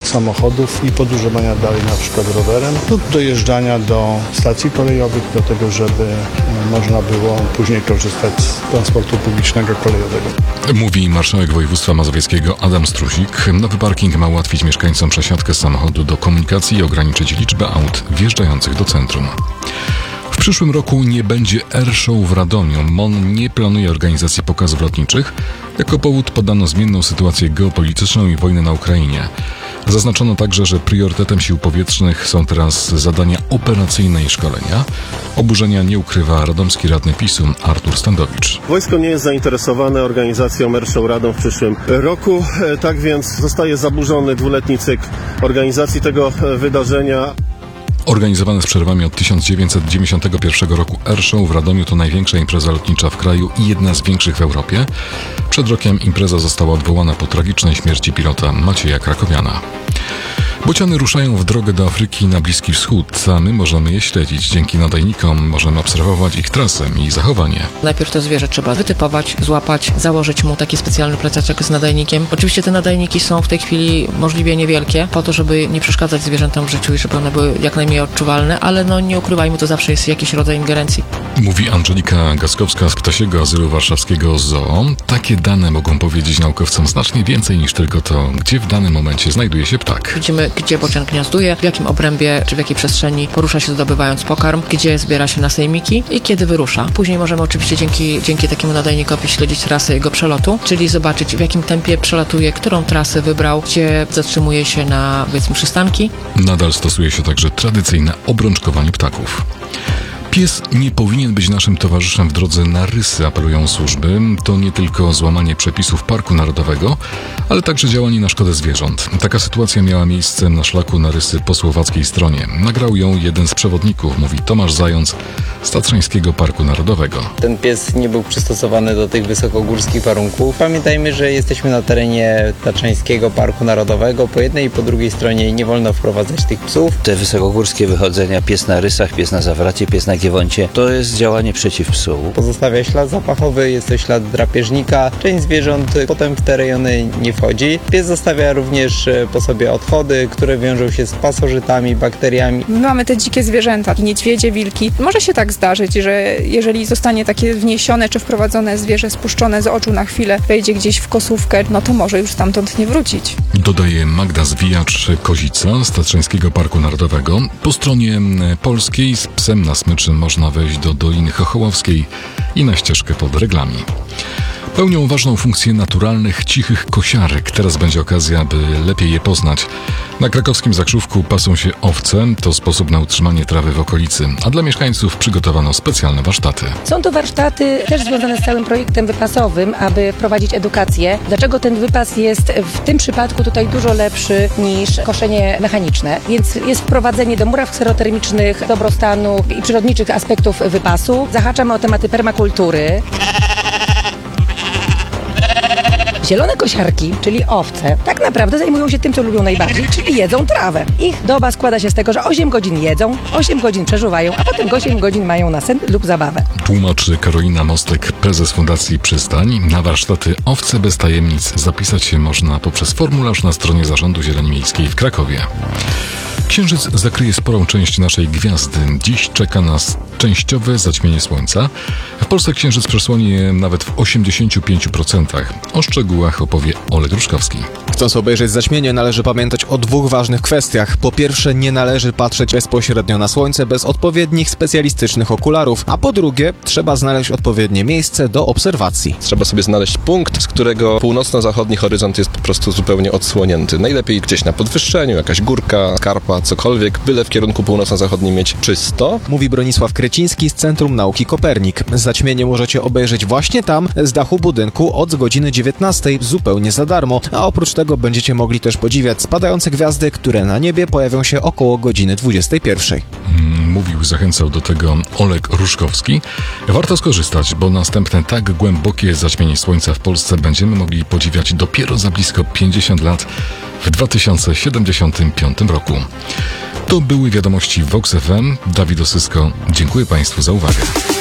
samochodów i podróżowania dalej na przykład rowerem lub dojeżdżania do stacji kolejowych do tego, żeby można było później korzystać z transportu publicznego kolejowego. Mówi marszałek województwa mazowieckiego Adam Strusik. Nowy parking ma ułatwić mieszkańcom przesiadkę z samochodu do komunikacji i ograniczyć liczbę aut wjeżdżających do centrum. W przyszłym roku nie będzie Airshow w Radomiu. MON nie planuje organizacji pokazów lotniczych. Jako powód podano zmienną sytuację geopolityczną i wojnę na Ukrainie. Zaznaczono także, że priorytetem sił powietrznych są teraz zadania operacyjne i szkolenia. Oburzenia nie ukrywa radomski radny PiS-u Artur Standowicz. Wojsko nie jest zainteresowane organizacją Airshow Radom w przyszłym roku, tak więc zostaje zaburzony dwuletni cykl organizacji tego wydarzenia. Organizowane z przerwami od 1991 roku Airshow w Radomiu to największa impreza lotnicza w kraju i jedna z większych w Europie. Przed rokiem impreza została odwołana po tragicznej śmierci pilota Macieja Krakowiana. Bociany ruszają w drogę do Afryki na Bliski Wschód, a my możemy je śledzić. Dzięki nadajnikom możemy obserwować ich trasę i zachowanie. Najpierw to zwierzę trzeba wytypować, złapać, założyć mu taki specjalny plecaczek z nadajnikiem. Oczywiście te nadajniki są w tej chwili możliwie niewielkie, po to, żeby nie przeszkadzać zwierzętom w życiu i żeby one były jak najmniej odczuwalne, ale nie ukrywajmy, to zawsze jest jakiś rodzaj ingerencji. Mówi Angelika Gaskowska z Ptasiego Azylu Warszawskiego Zoo. Takie dane mogą powiedzieć naukowcom znacznie więcej niż tylko to, gdzie w danym momencie znajduje się ptak. Widzimy, gdzie bocian gniazduje, w jakim obrębie czy w jakiej przestrzeni porusza się zdobywając pokarm, gdzie zbiera się na sejmiki i kiedy wyrusza. Później możemy oczywiście dzięki takiemu nadajnikowi śledzić trasę jego przelotu, czyli zobaczyć, w jakim tempie przelatuje, którą trasę wybrał, gdzie zatrzymuje się na, powiedzmy, przystanki. Nadal stosuje się także tradycyjne obrączkowanie ptaków. Pies nie powinien być naszym towarzyszem w drodze na rysy, apelują służby. To nie tylko złamanie przepisów Parku Narodowego, ale także działanie na szkodę zwierząt. Taka sytuacja miała miejsce na szlaku na rysy po słowackiej stronie. Nagrał ją jeden z przewodników, mówi Tomasz Zając z Tatrzańskiego Parku Narodowego. Ten pies nie był przystosowany do tych wysokogórskich warunków. Pamiętajmy, że jesteśmy na terenie Tatrzańskiego Parku Narodowego. Po jednej i po drugiej stronie nie wolno wprowadzać tych psów. Te wysokogórskie wychodzenia, pies na rysach, pies na zawracie, pies na giewoncie, to jest działanie przeciw psu. Pozostawia ślad zapachowy, jest to ślad drapieżnika. Część zwierząt potem w te rejony nie wchodzi. Pies zostawia również po sobie odchody, które wiążą się z pasożytami, bakteriami. My mamy te dzikie zwierzęta, niedźwiedzie, wilki. Może się tak zdarzyć, że jeżeli zostanie takie wniesione czy wprowadzone zwierzę spuszczone z oczu na chwilę, wejdzie gdzieś w kosówkę, no to może już stamtąd nie wrócić. Dodaje Magda Zwijacz-Kozica z Tatrzańskiego Parku Narodowego. Po stronie polskiej z psem na smyczy można wejść do Doliny Chochołowskiej i na ścieżkę pod Reglami. Pełnią ważną funkcję naturalnych, cichych kosiarek. Teraz będzie okazja, by lepiej je poznać. Na krakowskim Zakrzówku pasą się owce. To sposób na utrzymanie trawy w okolicy. A dla mieszkańców przygotowano specjalne warsztaty. Są to warsztaty też związane z całym projektem wypasowym, aby wprowadzić edukację. Dlaczego ten wypas jest w tym przypadku tutaj dużo lepszy niż koszenie mechaniczne? Więc jest wprowadzenie do muraw kserotermicznych, dobrostanu i przyrodniczych aspektów wypasu. Zahaczamy o tematy permakultury. Zielone kosiarki, czyli owce, tak naprawdę zajmują się tym, co lubią najbardziej, czyli jedzą trawę. Ich doba składa się z tego, że 8 godzin jedzą, 8 godzin przeżuwają, a potem 8 godzin mają na sen lub zabawę. Tłumaczy Karolina Mostek, prezes Fundacji Przystań. Na warsztaty Owce bez tajemnic zapisać się można poprzez formularz na stronie Zarządu Zieleni Miejskiej w Krakowie. Księżyc zakryje sporą część naszej gwiazdy. Dziś czeka nas częściowe zaćmienie słońca. W Polsce księżyc przesłoni je nawet w 85%. O szczegółach opowie Oleg Ruszkowski. Chcąc obejrzeć zaćmienie, należy pamiętać o dwóch ważnych kwestiach. Po pierwsze, nie należy patrzeć bezpośrednio na słońce bez odpowiednich specjalistycznych okularów, a po drugie, trzeba znaleźć odpowiednie miejsce do obserwacji. Trzeba sobie znaleźć punkt, z którego północno-zachodni horyzont jest po prostu zupełnie odsłonięty. Najlepiej gdzieś na podwyższeniu, jakaś górka, skarpa, cokolwiek, byle w kierunku północno-zachodnim mieć czysto. Mówi Bronisław Kreciński z Centrum Nauki Kopernik. Zaćmienie możecie obejrzeć właśnie tam, z dachu budynku od godziny 19 zupełnie za darmo, a oprócz tego będziecie mogli też podziwiać spadające gwiazdy, które na niebie pojawią się około godziny 21. Mówił, zachęcał do tego Oleg Ruszkowski. Warto skorzystać, bo następne tak głębokie zaćmienie słońca w Polsce będziemy mogli podziwiać dopiero za blisko 50 lat w 2075 roku. To były wiadomości Vox FM. Dawid Osysko, dziękuję Państwu za uwagę.